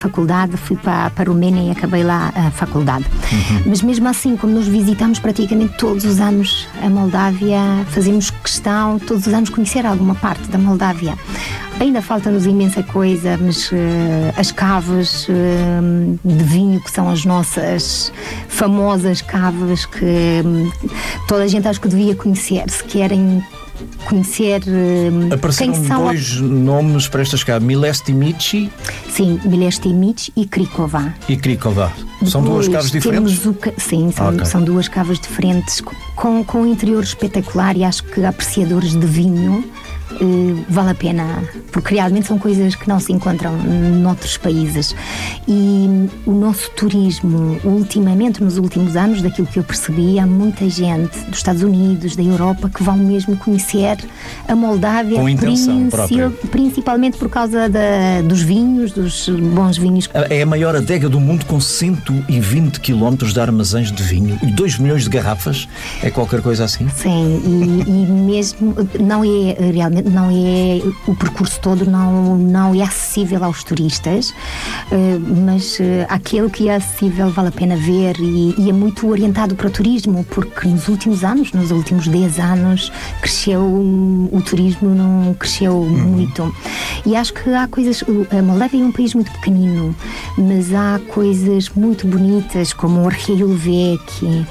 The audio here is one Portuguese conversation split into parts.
faculdade, fui para a Roménia e acabei lá a faculdade. Mas mesmo assim, como nós visitamos praticamente todos os anos a Moldávia, fazemos questão todos os anos conhecer alguma parte da Moldávia. Ainda falta-nos imensa coisa, mas as caves de vinho, que são as nossas famosas caves, que toda a gente acho que devia conhecer, se querem conhecer apareceram quem são dois nomes para estas caves, Mileste Mici. Sim, Mileste Mici e Krikova. E Krikova. São duas caves diferentes? Sim, são duas caves diferentes com um interior espetacular, e acho que apreciadores de vinho vale a pena, porque realmente são coisas que não se encontram noutros países. E o nosso turismo, ultimamente, nos últimos anos, daquilo que eu percebi, há muita gente dos Estados Unidos, da Europa, que vão mesmo conhecer a Moldávia, com intenção própria, principalmente por causa dos vinhos, dos bons vinhos. É a maior adega do mundo, com 120 km de armazéns de vinho e 2 milhões de garrafas. É qualquer coisa assim? Sim, e mesmo não é realmente, não é, o percurso todo não é acessível aos turistas, mas aquele que é acessível vale a pena ver, e é muito orientado para o turismo, porque nos últimos 10 anos, cresceu, o turismo não cresceu muito. E acho que há coisas, a Moldávia é um país muito pequenino, mas há coisas muito bonitas, como o Archeio Veque,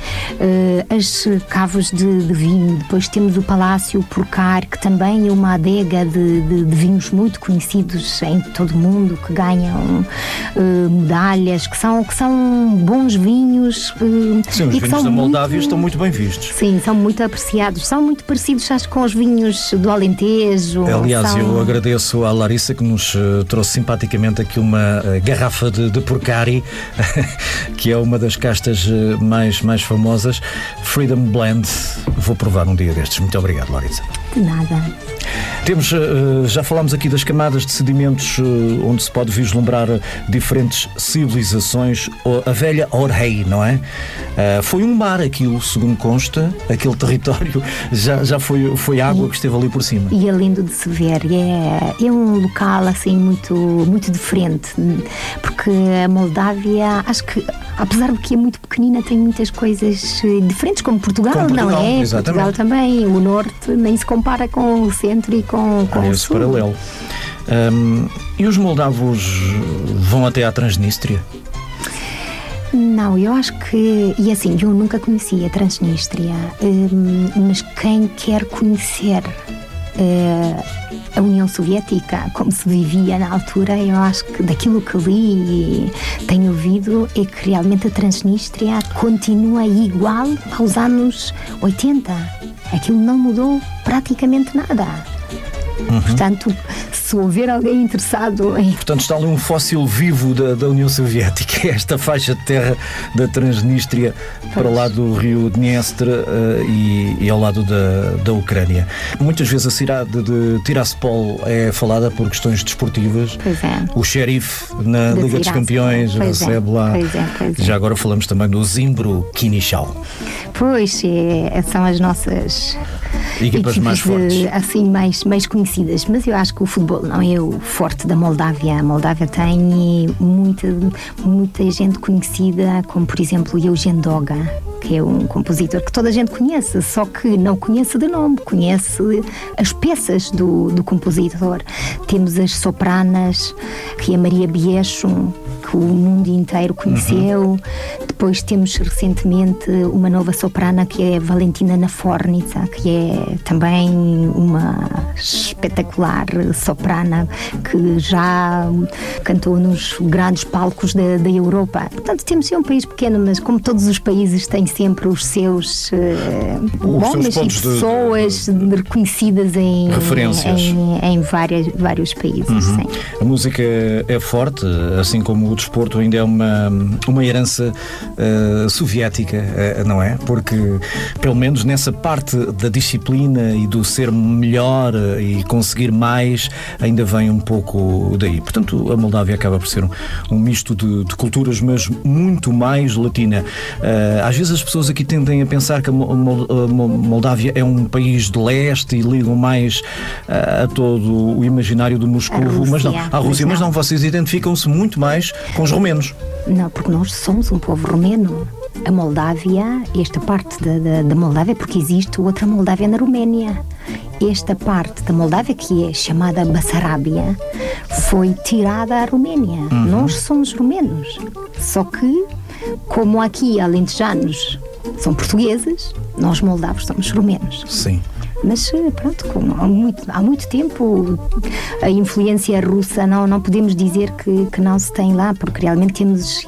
as caves de vinho. Depois temos o Palácio Purcari, que também é uma adega de vinhos muito conhecidos em todo o mundo, que ganham medalhas, que são bons vinhos. Sim, os vinhos da Moldávia estão muito bem vistos. Sim, são muito apreciados, são muito parecidos, acho, com os vinhos do Alentejo. Aliás, eu agradeço à Larissa, que nos trouxe simpaticamente aqui uma garrafa de Purcari, que é uma das castas mais famosas, Freedom Blend. Vou provar um dia destes. Muito obrigado, Larissa. De nada. Temos, já falámos aqui das camadas de sedimentos, onde se pode vislumbrar diferentes civilizações. A velha Orhei, não é? Foi um mar aquilo, segundo consta, aquele território já foi água que esteve ali por cima. E é lindo de se ver, é um local assim muito diferente, porque a Moldávia, acho que, apesar de que é muito pequenina, tem muitas coisas diferentes, como Portugal, não é? Exatamente. Portugal também, o norte nem se compara com o centro e com o esse sul. Paralelo. E os moldavos vão até à Transnistria? Não, eu acho que, e assim, eu nunca conheci a Transnistria, mas quem quer conhecer a União Soviética, como se vivia na altura, eu acho que daquilo que li e tenho ouvido, é que realmente a Transnistria continua igual aos anos 80. Aquilo não mudou praticamente nada. Portanto, se houver alguém interessado em... Portanto, está ali um fóssil vivo da União Soviética, esta faixa de terra da Transnistria, para lá do rio Dniestr e ao lado da Ucrânia. Muitas vezes a cidade de Tiraspol é falada por questões desportivas. Pois é. O Xerife, na Liga dos Campeões, recebe lá. Pois é. Já agora falamos também do Zimbro Kinishau. Pois, são as nossas equipas mais fortes, assim, mais conhecidas, mas eu acho que o futebol não é o forte da Moldávia. A Moldávia tem muita gente conhecida, como por exemplo Eugen Doga, que é um compositor que toda a gente conhece, só que não conhece de nome, conhece as peças do compositor. Temos as sopranas, que é Maria Bieshum, que o mundo inteiro conheceu. Depois temos recentemente uma nova soprana, que é Valentina Nafornica, que é também uma espetacular soprana, que já cantou nos grandes palcos da Europa. Portanto, temos um país pequeno, mas como todos os países tem sempre os seus nomes e pessoas reconhecidas em referências em vários países. Sim. A música é forte, assim como o desporto ainda é uma herança soviética, não é? Porque, pelo menos nessa parte da disciplina e do ser melhor e conseguir mais, ainda vem um pouco daí. Portanto, a Moldávia acaba por ser um misto de culturas, mas muito mais latina. Às vezes as as pessoas aqui tendem a pensar que a Moldávia é um país de leste e ligam mais a todo o imaginário do Moscovo, mas não, à Rússia, mas não, vocês identificam-se muito mais com os romenos. Não, porque nós somos um povo romeno. A Moldávia, esta parte da Moldávia, porque existe outra Moldávia na Roménia. Esta parte da Moldávia, que é chamada Bassarábia, foi tirada à Roménia. Nós somos romenos. Só que, como aqui alentejanos são portugueses, nós moldavos somos romenos. Sim. Mas pronto, como há muito tempo a influência russa não podemos dizer que não se tem lá, porque realmente temos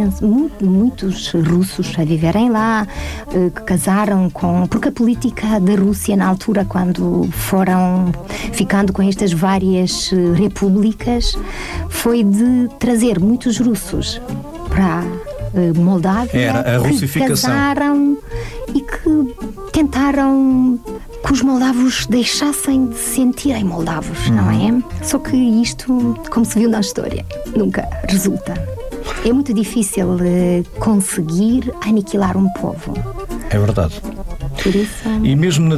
muitos russos a viverem lá, que casaram porque a política da Rússia na altura, quando foram ficando com estas várias repúblicas, foi de trazer muitos russos para Moldávia, era a russificação, que casaram e que tentaram que os moldavos deixassem de se sentirem moldavos, não é? Só que isto, como se viu na história, nunca resulta. É muito difícil conseguir aniquilar um povo. É verdade. Por isso... E mesmo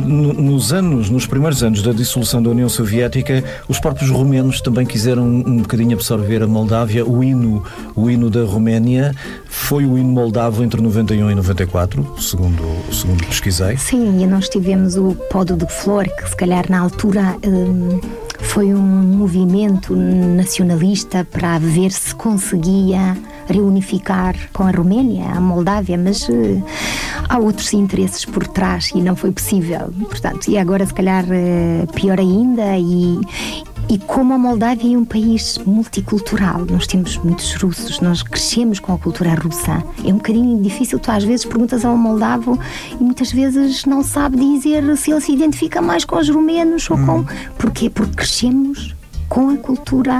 nos primeiros anos da dissolução da União Soviética, os próprios romenos também quiseram um bocadinho absorver a Moldávia. O hino da Roménia foi o hino moldavo entre 91 e 94, segundo pesquisei. Sim, e nós tivemos o Pódio de Flor, que se calhar na altura foi um movimento nacionalista para ver se conseguia reunificar com a Roménia, a Moldávia, mas há outros interesses por trás e não foi possível. Portanto, e agora se calhar pior ainda, e como a Moldávia é um país multicultural, nós temos muitos russos, nós crescemos com a cultura russa. É um bocadinho difícil, tu às vezes perguntas a um moldavo e muitas vezes não sabe dizer se ele se identifica mais com os romenos ou com... Porquê? Porque crescemos com a cultura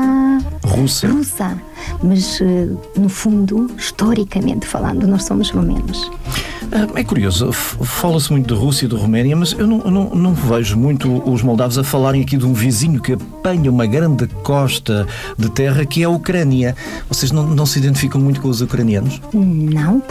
russa. Mas, no fundo, historicamente falando, nós somos romenos. É curioso, fala-se muito de Rússia e de Roménia, mas eu não vejo muito os moldavos a falarem aqui de um vizinho que apanha uma grande costa de terra, que é a Ucrânia. Vocês não se identificam muito com os ucranianos? Não.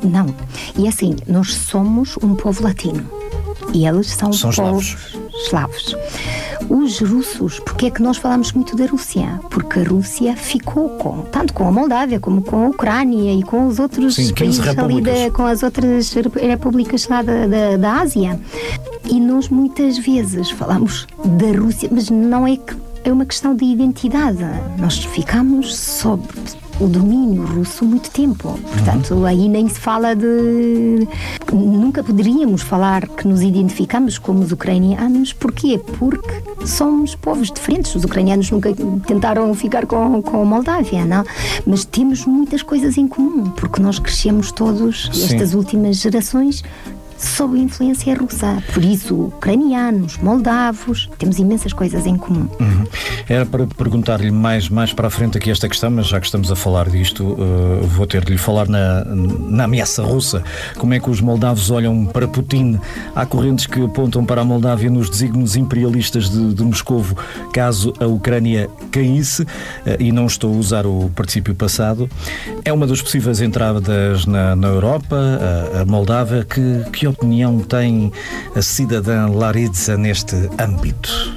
E assim, nós somos um povo latino. E eles são povos eslavos. Os russos, porque é que nós falamos muito da Rússia? Porque a Rússia ficou tanto com a Moldávia como com a Ucrânia e com os outros países ali, com as outras repúblicas lá da Ásia. E nós muitas vezes falamos da Rússia, mas não é que é uma questão de identidade. Nós ficamos sob o domínio russo muito tempo. Portanto, aí nem se fala de... Nunca poderíamos falar que nos identificamos como os ucranianos. Porquê? Porque somos povos diferentes. Os ucranianos nunca tentaram ficar com a Moldávia, não? Mas temos muitas coisas em comum, porque nós crescemos todos, estas últimas gerações, sob a influência russa. Por isso, ucranianos, moldavos, temos imensas coisas em comum. Era para perguntar-lhe mais para a frente aqui esta questão, mas já que estamos a falar disto, vou ter de lhe falar na ameaça russa. Como é que os moldavos olham para Putin? Há correntes que apontam para a Moldávia nos desígnios imperialistas de Moscovo, caso a Ucrânia caísse, e não estou a usar o particípio passado. É uma das possíveis entradas na Europa, a Moldávia. Que opinião tem a cidadã Laritza neste âmbito?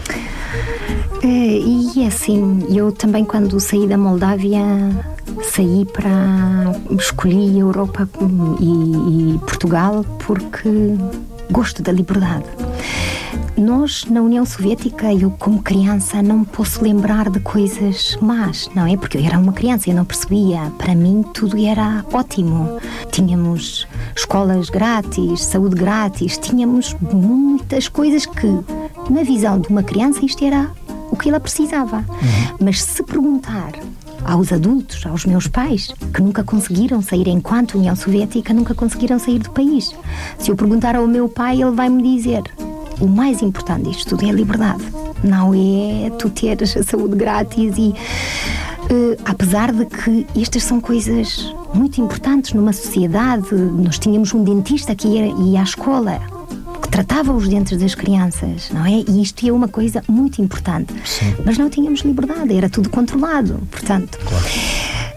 E assim, eu também, quando saí da Moldávia, escolhi a Europa e Portugal porque gosto da liberdade. Nós, na União Soviética, eu como criança não me posso lembrar de coisas más, não é? Porque eu era uma criança, eu não percebia. Para mim tudo era ótimo. Tínhamos escolas grátis, saúde grátis, tínhamos muitas coisas que, na visão de uma criança, isto era o que ela precisava. Mas se perguntar aos adultos, aos meus pais, que nunca conseguiram sair, enquanto União Soviética, nunca conseguiram sair do país. Se eu perguntar ao meu pai, ele vai-me dizer: o mais importante disto tudo é a liberdade. Não é tu teres a saúde grátis e... apesar de que estas são coisas muito importantes numa sociedade. Nós tínhamos um dentista que ia à escola, que tratava os dentes das crianças, não é? E isto é uma coisa muito importante. Sim. Mas não tínhamos liberdade, era tudo controlado. Portanto... Claro.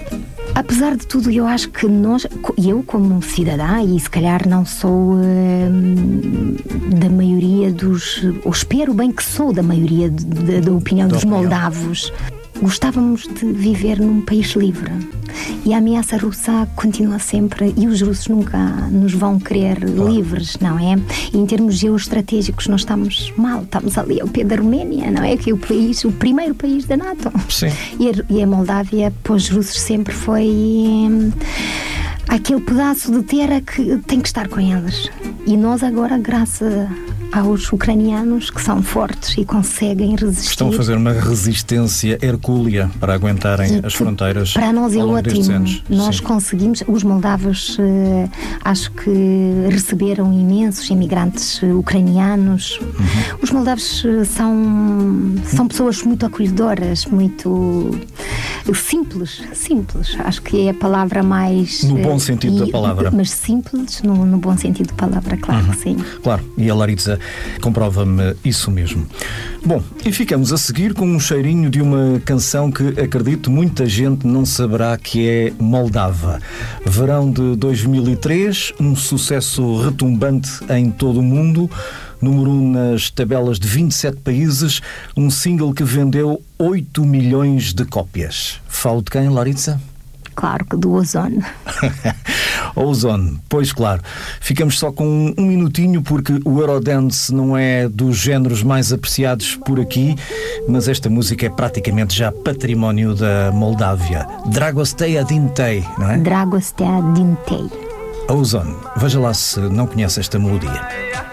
Apesar de tudo, eu acho que eu como cidadã, e se calhar não sou da maioria ou espero bem que sou da maioria da opinião dos moldavos, gostávamos de viver num país livre. E a ameaça russa continua sempre, e os russos nunca nos vão querer livres, não é? E em termos geoestratégicos nós estamos mal, estamos ali ao pé da Roménia, não é? Que é o primeiro país da NATO. Sim. E a Moldávia, para os russos, sempre foi aquele pedaço de terra que tem que estar com eles. E nós agora, graças aos ucranianos, que são fortes e conseguem resistir. Estão a fazer uma resistência hercúlea para aguentarem as fronteiras. Para nós é ótimo. Nós conseguimos. Os moldavos acho que receberam imensos imigrantes ucranianos. Os moldavos são pessoas muito acolhedoras, muito simples. Acho que é a palavra mais... No bom sentido da palavra. Mas simples no bom sentido da palavra, claro que sim. Claro, e a Laritza comprova-me isso mesmo. Bom, e ficamos a seguir com um cheirinho de uma canção que acredito muita gente não saberá que é moldava. Verão de 2003, um sucesso retumbante em todo o mundo, número 1 nas tabelas de 27 países, um single que vendeu 8 milhões de cópias. Falo de quem, Laritza? Claro que do Ozone. Ozone, pois claro. Ficamos só com um minutinho porque o Eurodance não é dos géneros mais apreciados por aqui, mas esta música é praticamente já património da Moldávia. Dragosteia Dintei, não é? Dragosteia Dintei. Ozone, veja lá se não conhece esta melodia.